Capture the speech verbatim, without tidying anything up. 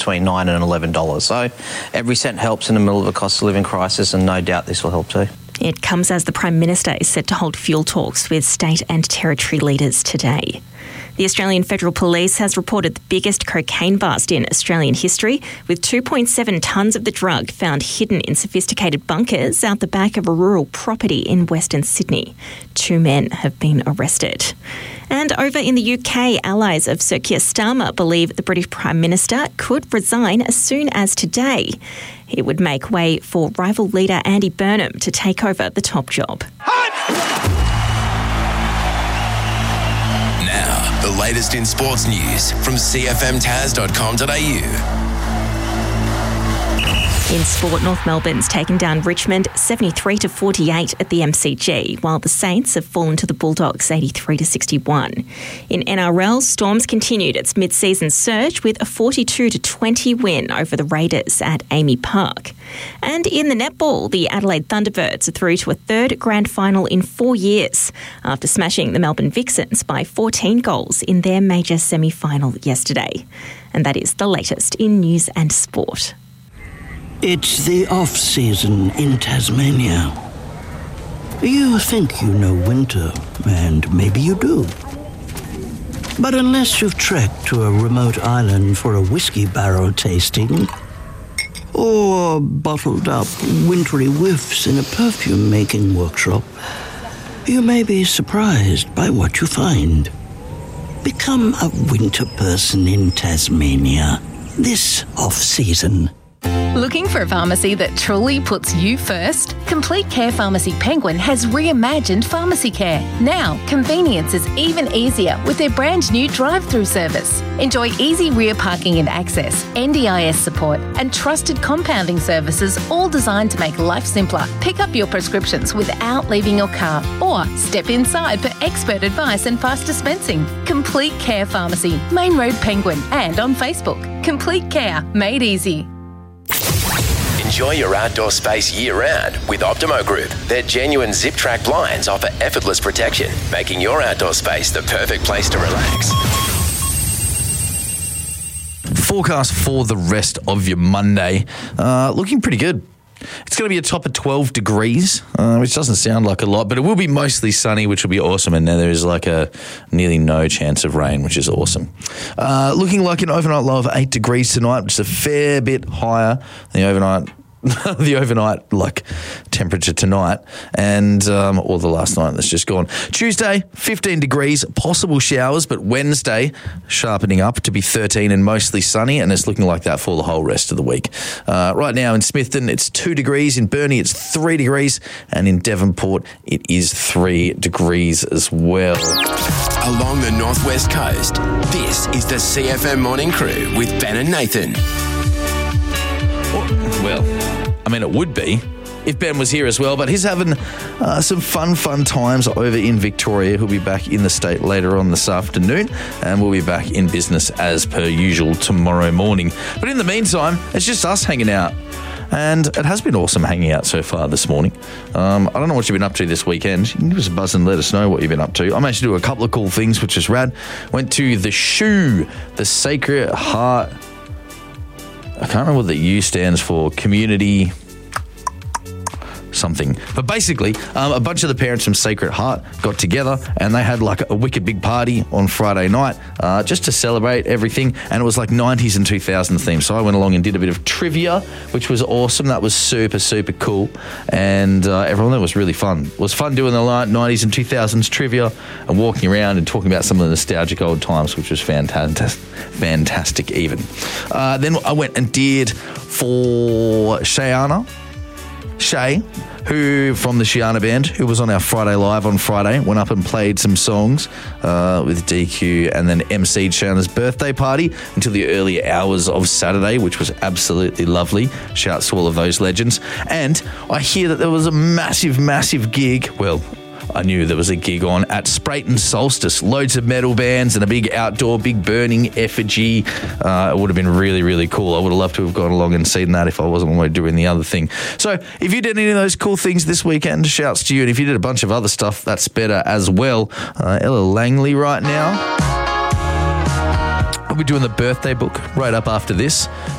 between nine dollars and eleven dollars. So every cent helps in the middle of a cost of living crisis, and no doubt this will help too. It comes as the Prime Minister is set to hold fuel talks with state and territory leaders today. The Australian Federal Police has reported the biggest cocaine bust in Australian history, with two point seven tonnes of the drug found hidden in sophisticated bunkers out the back of a rural property in Western Sydney. Two men have been arrested. And over in the U K, allies of Sir Keir Starmer believe the British Prime Minister could resign as soon as today. It would make way for rival leader Andy Burnham to take over the top job. Now, the latest in sports news from c f m taz dot com dot a u. In sport, North Melbourne's taken down Richmond seventy-three to forty-eight at the M C G, while the Saints have fallen to the Bulldogs eighty-three to sixty-one. In N R L, Storms continued its mid-season surge with a forty-two to twenty win over the Raiders at Amy Park. And in the netball, the Adelaide Thunderbirds are through to a third grand final in four years after smashing the Melbourne Vixens by fourteen goals in their major semi-final yesterday. And that is the latest in news and sport. It's the off-season in Tasmania. You think you know winter, and maybe you do. But unless you've trekked to a remote island for a whiskey barrel tasting, or bottled up wintry whiffs in a perfume-making workshop, you may be surprised by what you find. Become a winter person in Tasmania this off-season. Looking for a pharmacy that truly puts you first? Complete Care Pharmacy Penguin has reimagined pharmacy care. Now, convenience is even easier with their brand new drive-through service. Enjoy easy rear parking and access, N D I S support, and trusted compounding services, all designed to make life simpler. Pick up your prescriptions without leaving your car, or step inside for expert advice and fast dispensing. Complete Care Pharmacy, Main Road Penguin, and on Facebook. Complete Care, made easy. Enjoy your outdoor space year-round with Optimo Group. Their genuine zip-track blinds offer effortless protection, making your outdoor space the perfect place to relax. Forecast for the rest of your Monday, uh, looking pretty good. It's going to be a top of twelve degrees, uh, which doesn't sound like a lot, but it will be mostly sunny, which will be awesome. And now there is like a nearly no chance of rain, which is awesome. Uh, looking like an overnight low of eight degrees tonight, which is a fair bit higher than the overnight the overnight like temperature tonight and um, or the last night that's just gone. Tuesday, fifteen degrees, possible showers, but Wednesday sharpening up to be thirteen and mostly sunny, and it's looking like that for the whole rest of the week. Uh, right now in Smithton, it's two degrees. In Burnie, it's three degrees, and in Devonport, it is three degrees as well. Along the northwest coast, this is the C F M Morning Crew with Ben and Nathan. Well, I mean, it would be if Ben was here as well, but he's having uh, some fun, fun times over in Victoria. He'll be back in the state later on this afternoon, and we'll be back in business as per usual tomorrow morning. But in the meantime, it's just us hanging out, and it has been awesome hanging out so far this morning. Um, I don't know what you've been up to this weekend. You can give us a buzz and let us know what you've been up to. I managed to do a couple of cool things, which is rad. Went to the S H U, the Sacred Heart. I can't remember what the U stands for. Community something. But basically, um, a bunch of the parents from Sacred Heart got together and they had like a wicked big party on Friday night uh, just to celebrate everything. And it was like nineties and two thousands theme. So I went along and did a bit of trivia, which was awesome. That was super, super cool. And uh, everyone, that was really fun. It was fun doing the nineties and two thousands trivia and walking around and talking about some of the nostalgic old times, which was fantastic, fantastic even. Uh, then I went and did for Shayana, Shay, who from the Shiana Band, who was on our Friday Live on Friday, went up and played some songs uh, with D Q and then emceed Shayana's birthday party until the early hours of Saturday, which was absolutely lovely. Shouts to all of those legends. And I hear that there was a massive, massive gig, well, I knew there was a gig on at Sprayton Solstice. Loads of metal bands and a big outdoor, big burning effigy. Uh, it would have been really, really cool. I would have loved to have gone along and seen that if I wasn't away doing the other thing. So if you did any of those cool things this weekend, shouts to you. And if you did a bunch of other stuff, that's better as well. Uh, Ella Langley right now. I'll be doing the birthday book right up after this.